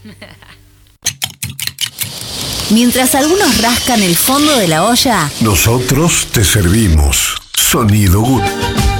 Mientras algunos rascan el fondo de la olla, nosotros te servimos Sonido Good.